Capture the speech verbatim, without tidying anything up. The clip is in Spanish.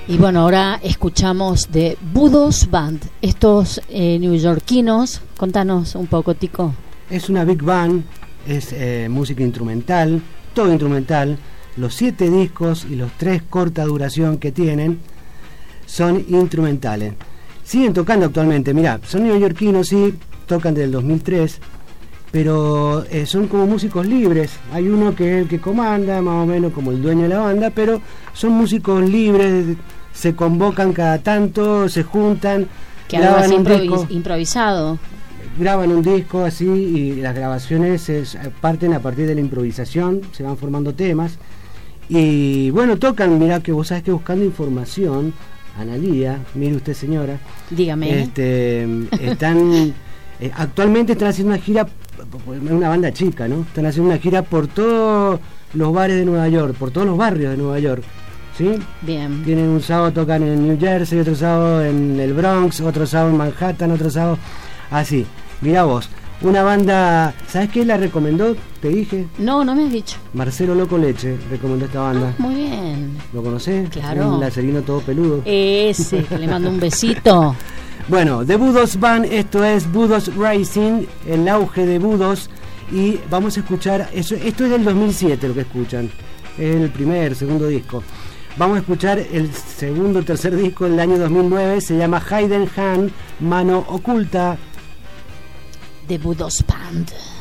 Y bueno, ahora escuchamos de Budos Band, estos eh, neoyorquinos. Contanos un poco, Tico. Es una big band, es eh, música instrumental, todo instrumental. Los siete discos y los tres corta duración que tienen son instrumentales. Siguen tocando actualmente, mirá, son neoyorquinos, sí, tocan desde el dos mil tres, pero eh, son como músicos libres. Hay uno que es el que comanda, más o menos como el dueño de la banda, pero son músicos libres, se convocan cada tanto, se juntan, que graban un improvis- disco, improvisado. Graban un disco así y las grabaciones se parten a partir de la improvisación, se van formando temas. Y bueno, tocan, mirá que vos sabés que buscando información, Analía, mire usted señora, dígame, este, están eh, actualmente están haciendo una gira, es una banda chica, ¿no? Están haciendo una gira por todos los bares de Nueva York, por todos los barrios de Nueva York, ¿sí? Bien. Tienen un sábado tocan en New Jersey, otro sábado en el Bronx, otro sábado en Manhattan, otro sábado así. Mirá vos, una banda, ¿sabes qué la recomendó? ¿Te dije? No, no me has dicho. Marcelo Loco Leche recomendó esta banda. Ah, muy bien. ¿Lo conocés? Claro. Un lacerino todo peludo. Ese, que le mando un besito. Bueno, de Budos Band, esto es Budos Rising, el auge de Budos, y vamos a escuchar, eso, esto es del dos mil siete lo que escuchan, es el primer, segundo disco. Vamos a escuchar el segundo, tercer disco del año dos mil nueve, se llama Hidden Hand, Mano Oculta. De Budos Band.